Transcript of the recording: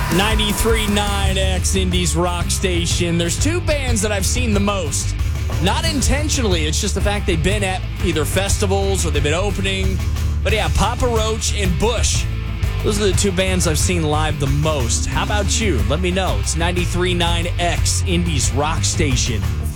93.9 X Indies Rock Station. There's two bands that I've seen the most. Not intentionally, it's just the fact they've been at either festivals or they've been opening. But yeah, Papa Roach and Bush. Those are the two bands I've seen live the most. How about you? Let me know. It's 93.9 X Indies Rock Station.